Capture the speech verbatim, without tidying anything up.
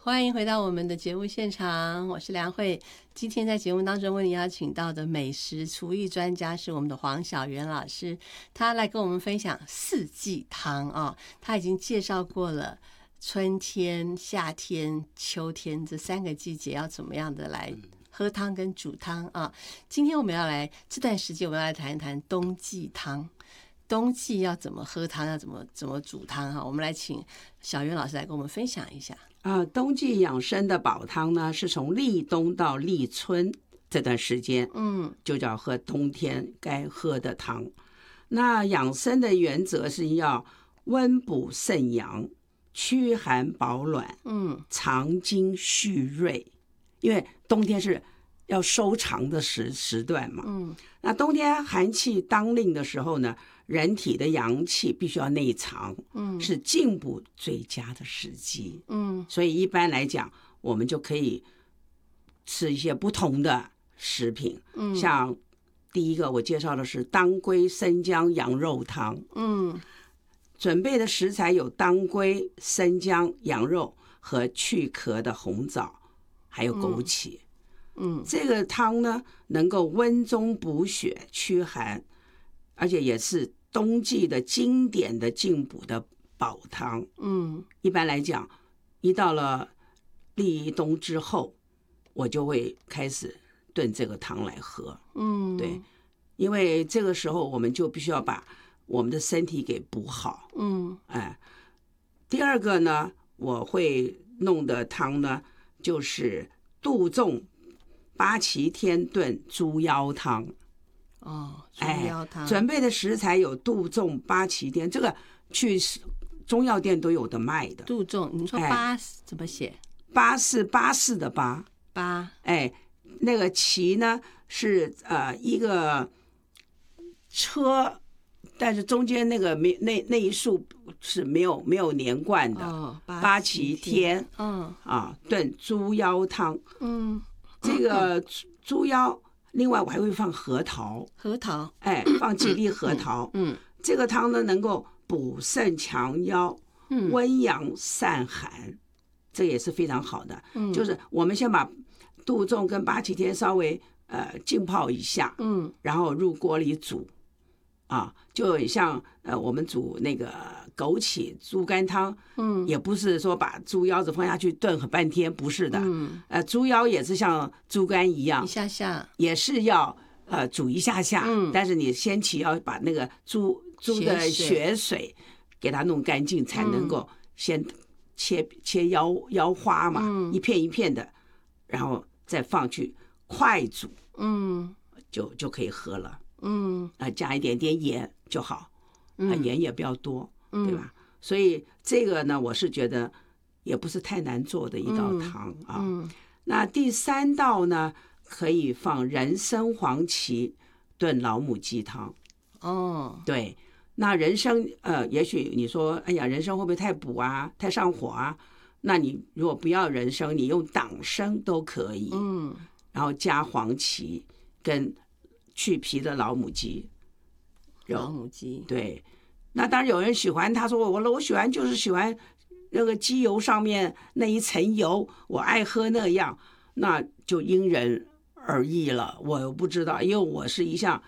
欢迎回到我们的节目现场，我是梁慧。今天在节目当中为你邀请到的美食厨艺专家是我们的黄小媛老师，他来跟我们分享四季汤啊。他已经介绍过了春天、夏天、秋天这三个季节要怎么样的来喝汤跟煮汤啊。今天我们要来这段时间我们要来谈一谈冬季汤。冬季要怎么喝汤，要怎么怎么煮汤哈？我们来请小媛老师来跟我们分享一下。 啊、呃，冬季养生的保汤呢，是从立冬到立春这段时间，嗯，就叫喝冬天该喝的汤。那养生的原则是要温补肾阳、驱寒保暖，嗯，藏精蓄锐。因为冬天是要收藏的时时段嘛，嗯，那冬天寒气当令的时候呢，人体的阳气必须要内藏，嗯，是进补最佳的时机，嗯，所以一般来讲，我们就可以吃一些不同的食品，嗯，像第一个我介绍的是当归生姜羊肉汤，嗯，准备的食材有当归、生姜、羊肉和去壳的红枣，还有枸杞。嗯嗯，这个汤呢，能够温中补血、驱寒，而且也是冬季的经典的进补的保汤。嗯，一般来讲，一到了立冬之后，我就会开始炖这个汤来喝。嗯，对，因为这个时候我们就必须要把我们的身体给补好。嗯，哎，第二个呢，我会弄的汤呢，就是杜仲八旗天炖猪腰汤。 哦，猪腰汤、 哎，准备的食材有杜仲、八旗天，这个去中药店都有的卖的。 杜仲，你说八、哎、怎么写？ 八是巴士的巴， 八， 哎，那个旗呢是呃一个车，但是中间那个没那那一竖是没有没有连贯的。哦，八旗天，嗯啊，炖猪腰汤，嗯。这个猪腰，另外我还会放核桃， 核桃， 哎，放几粒核桃。嗯，嗯这个汤呢能够补肾强腰，嗯，温阳散寒，这也是非常好的。嗯，就是我们先把杜仲跟八旗天稍微呃浸泡一下，嗯，然后入锅里煮，啊，就像呃我们煮那个枸杞猪肝汤，嗯，也不是说把猪腰子放下去炖很半天，不是的，嗯，呃，猪腰也是像猪肝一样， 一下下也是要呃煮一下下，嗯，但是你先起要把那个猪猪的血水给它弄干净，才能够先切切腰腰花嘛，嗯，一片一片的，然后再放去快煮，嗯，就就可以喝了，嗯，啊、呃，加一点点盐就好，啊、呃，盐也不要多。对吧？所以这个呢，我是觉得也不是太难做的一道汤啊。嗯嗯、那第三道呢，可以放人参黄芪炖老母鸡汤。哦，对，那人参呃，也许你说，哎呀，人参会不会太补啊，太上火啊？那你如果不要人参，你用党参都可以。嗯，然后加黄芪跟去皮的老母鸡肉。老母鸡， 对。那当然有人喜欢，他说我我喜欢就是喜欢那个鸡油上面那一层油，我爱喝那样，那就因人而异了。我不知道，因为我是一向